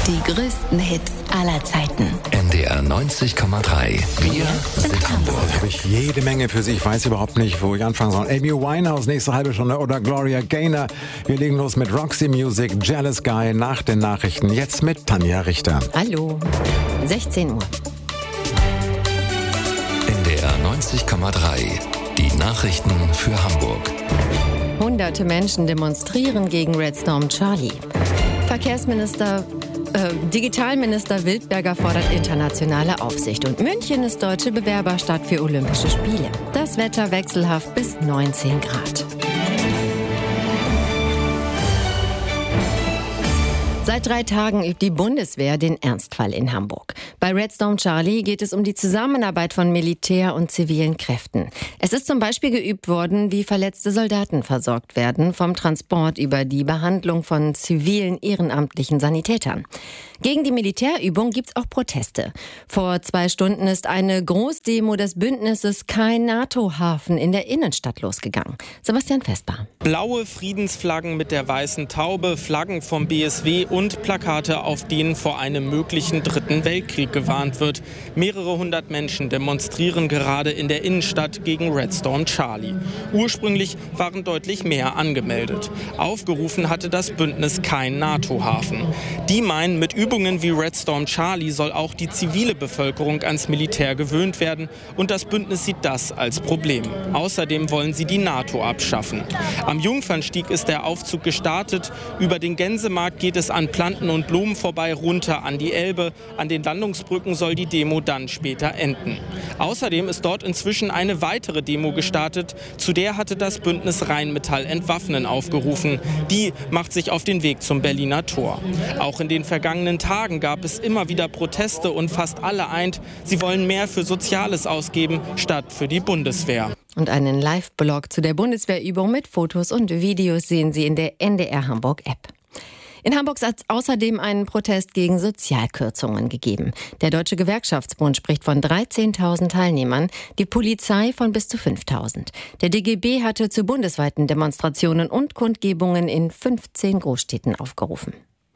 Die größten Hits aller Zeiten. NDR 90,3. Wir sind Hamburg. Da habe ich jede Menge für Sie. Ich weiß überhaupt nicht, wo ich anfangen soll. Amy Winehouse, nächste halbe Stunde, oder Gloria Gaynor. Wir legen los mit Roxy Music, Jealous Guy, nach den Nachrichten. Jetzt mit Tanja Richter. Hallo, 16 Uhr. NDR 90,3. Die Nachrichten für Hamburg. Hunderte Menschen demonstrieren gegen Red Storm Charlie. Digitalminister Wildberger fordert internationale Aufsicht. Und München ist deutsche Bewerberstadt für Olympische Spiele. Das Wetter wechselhaft bis 19 Grad. Seit 3 Tagen übt die Bundeswehr den Ernstfall in Hamburg. Bei Red Storm Charlie geht es um die Zusammenarbeit von Militär und zivilen Kräften. Es ist zum Beispiel geübt worden, wie verletzte Soldaten versorgt werden, vom Transport über die Behandlung von zivilen ehrenamtlichen Sanitätern. Gegen die Militärübung gibt's auch Proteste. Vor 2 Stunden ist eine Großdemo des Bündnisses Kein NATO-Hafen in der Innenstadt losgegangen. Sebastian Vesper. Blaue Friedensflaggen mit der weißen Taube, Flaggen vom BSW und Plakate, auf denen vor einem möglichen 3. Weltkrieg gewarnt wird. Mehrere hundert Menschen demonstrieren gerade in der Innenstadt gegen Red Storm Charlie. Ursprünglich waren deutlich mehr angemeldet. Aufgerufen hatte das Bündnis Kein NATO-Hafen. Die meinen, mit Übungen wie Red Storm Charlie soll auch die zivile Bevölkerung ans Militär gewöhnt werden, und das Bündnis sieht das als Problem. Außerdem wollen sie die NATO abschaffen. Am Jungfernstieg ist der Aufzug gestartet. Über den Gänsemarkt geht es an Planten und Blumen vorbei runter an die Elbe. An den Landungsbrücken soll die Demo dann später enden. Außerdem ist dort inzwischen eine weitere Demo gestartet. Zu der hatte das Bündnis Rheinmetall Entwaffnen aufgerufen. Die macht sich auf den Weg zum Berliner Tor. Auch in den vergangenen Tagen gab es immer wieder Proteste, und fast alle eint, sie wollen mehr für Soziales ausgeben, statt für die Bundeswehr. Und einen Live-Blog zu der Bundeswehrübung mit Fotos und Videos sehen Sie in der NDR Hamburg App. In Hamburg hat es außerdem einen Protest gegen Sozialkürzungen gegeben. Der Deutsche Gewerkschaftsbund spricht von 13.000 Teilnehmern, die Polizei von bis zu 5.000. Der DGB hatte zu bundesweiten Demonstrationen und Kundgebungen in 15 Großstädten aufgerufen.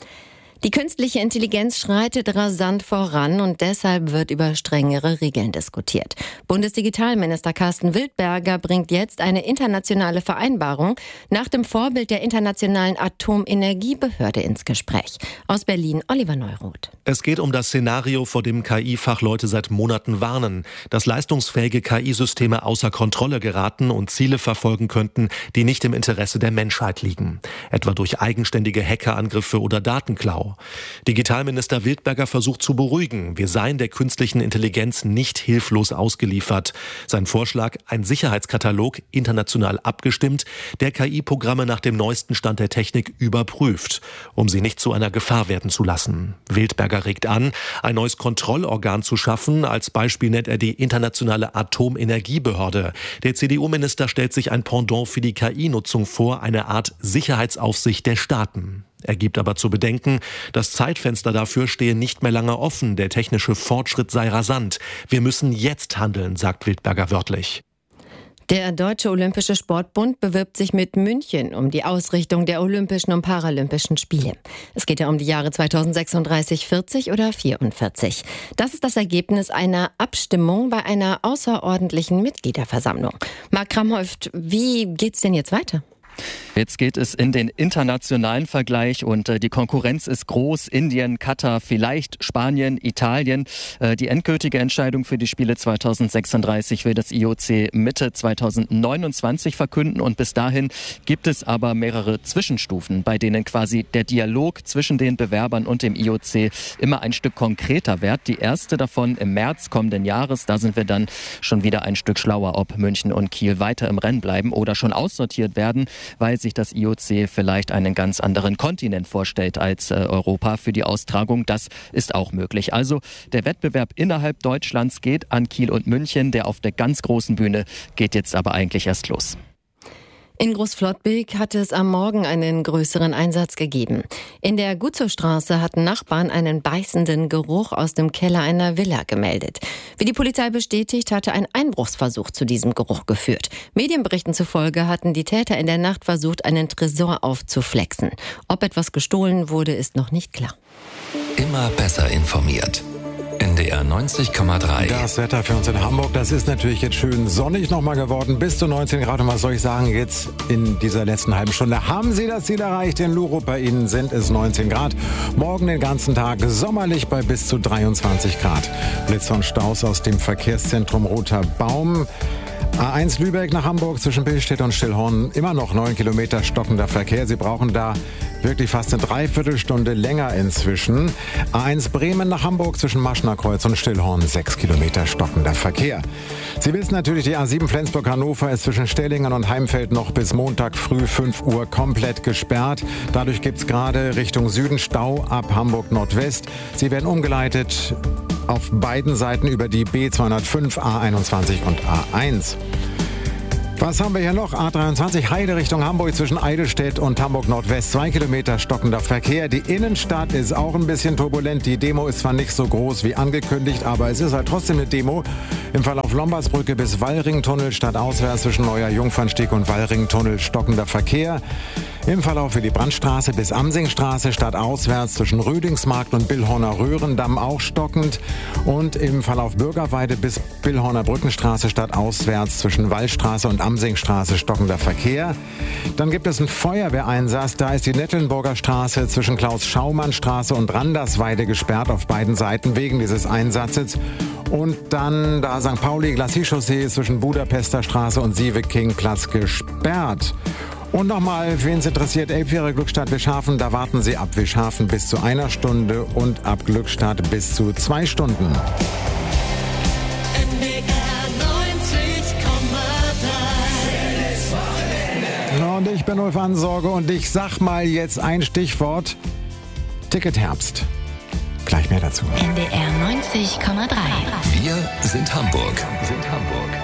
Die künstliche Intelligenz schreitet rasant voran, und deshalb wird über strengere Regeln diskutiert. Bundesdigitalminister Carsten Wildberger bringt jetzt eine internationale Vereinbarung nach dem Vorbild der Internationalen Atomenergiebehörde ins Gespräch. Aus Berlin, Oliver Neuroth. Es geht um das Szenario, vor dem KI-Fachleute seit Monaten warnen, dass leistungsfähige KI-Systeme außer Kontrolle geraten und Ziele verfolgen könnten, die nicht im Interesse der Menschheit liegen. Etwa durch eigenständige Hackerangriffe oder Datenklau. Digitalminister Wildberger versucht zu beruhigen, wir seien der künstlichen Intelligenz nicht hilflos ausgeliefert. Sein Vorschlag, ein Sicherheitskatalog, international abgestimmt, der KI-Programme nach dem neuesten Stand der Technik überprüft, um sie nicht zu einer Gefahr werden zu lassen. Wildberger regt an, ein neues Kontrollorgan zu schaffen. Als Beispiel nennt er die Internationale Atomenergiebehörde. Der CDU-Minister stellt sich ein Pendant für die KI-Nutzung vor, eine Art Sicherheitsaufsicht der Staaten. Er gibt aber zu bedenken, das Zeitfenster dafür stehe nicht mehr lange offen. Der technische Fortschritt sei rasant. Wir müssen jetzt handeln, sagt Wildberger wörtlich. Der Deutsche Olympische Sportbund bewirbt sich mit München um die Ausrichtung der Olympischen und Paralympischen Spiele. Es geht ja um die Jahre 2036, 40 oder 44. Das ist das Ergebnis einer Abstimmung bei einer außerordentlichen Mitgliederversammlung. Marc Kramhoft, wie geht's denn jetzt weiter? Jetzt geht es in den internationalen Vergleich, und die Konkurrenz ist groß. Indien, Katar, vielleicht Spanien, Italien. Die endgültige Entscheidung für die Spiele 2036 will das IOC Mitte 2029 verkünden, und bis dahin gibt es aber mehrere Zwischenstufen, bei denen quasi der Dialog zwischen den Bewerbern und dem IOC immer ein Stück konkreter wird. Die erste davon im März kommenden Jahres. Da sind wir dann schon wieder ein Stück schlauer, ob München und Kiel weiter im Rennen bleiben oder schon aussortiert werden, weil sich das IOC vielleicht einen ganz anderen Kontinent vorstellt als Europa für die Austragung. Das ist auch möglich. Also der Wettbewerb innerhalb Deutschlands geht an Kiel und München. Der auf der ganz großen Bühne geht jetzt aber eigentlich erst los. In Großflottbek hatte es am Morgen einen größeren Einsatz gegeben. In der Gutzow-Straße hatten Nachbarn einen beißenden Geruch aus dem Keller einer Villa gemeldet. Wie die Polizei bestätigt, hatte ein Einbruchsversuch zu diesem Geruch geführt. Medienberichten zufolge hatten die Täter in der Nacht versucht, einen Tresor aufzuflexen. Ob etwas gestohlen wurde, ist noch nicht klar. Immer besser informiert. NDR 90,3. Das Wetter für uns in Hamburg, das ist natürlich jetzt schön sonnig nochmal geworden. Bis zu 19 Grad. Und was soll ich sagen, jetzt in dieser letzten halben Stunde haben Sie das Ziel erreicht. In Lurup bei Ihnen sind es 19 Grad. Morgen den ganzen Tag sommerlich bei bis zu 23 Grad. Blitze und Staus aus dem Verkehrszentrum Roter Baum. A1 Lübeck nach Hamburg zwischen Billstedt und Stillhorn immer noch 9 Kilometer stockender Verkehr. Sie brauchen da wirklich fast eine Dreiviertelstunde länger inzwischen. A1 Bremen nach Hamburg zwischen Maschnerkreuz und Stillhorn 6 Kilometer stockender Verkehr. Sie wissen natürlich, die A7 Flensburg-Hannover ist zwischen Stellingen und Heimfeld noch bis Montag früh 5 Uhr komplett gesperrt. Dadurch gibt es gerade Richtung Süden Stau ab Hamburg Nordwest. Sie werden umgeleitet auf beiden Seiten über die B205, A21 und A1. Was haben wir hier noch? A23 Heide Richtung Hamburg zwischen Eidelstedt und Hamburg Nordwest. 2 Kilometer stockender Verkehr. Die Innenstadt ist auch ein bisschen turbulent. Die Demo ist zwar nicht so groß wie angekündigt, aber es ist halt trotzdem eine Demo. Im Verlauf Lombardsbrücke bis Wallringtunnel stadtauswärts zwischen Neuer Jungfernstieg und Wallringtunnel stockender Verkehr. Im Verlauf Willy Brandt-Straße bis Amsingstraße stadtauswärts zwischen Rüdingsmarkt und Billhorner Röhrendamm auch stockend. Und im Verlauf Bürgerweide bis Billhorner Brückenstraße stadtauswärts zwischen Wallstraße und Amsingstraße stockender Verkehr. Dann gibt es einen Feuerwehreinsatz. Da ist die Nettelnburger Straße zwischen Klaus-Schaumann-Straße und Randersweide gesperrt auf beiden Seiten wegen dieses Einsatzes. Und dann da St. Pauli Glacis-Chaussee zwischen Budapester Straße und Sieveking-Platz gesperrt. Und nochmal, wen es interessiert, Elbphäre Glückstadt Wischhafen, da warten Sie ab Wischhafen bis zu 1 Stunde und ab Glückstadt bis zu 2 Stunden. Und ich bin Ulf Ansorge und ich sag mal jetzt ein Stichwort: Ticket Herbst. Gleich mehr dazu. NDR 90,3. Wir sind Hamburg.